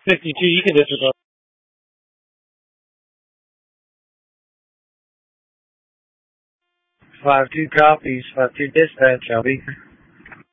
52, you can disregard. 5-2 copies. 5-2 dispatch. I'll be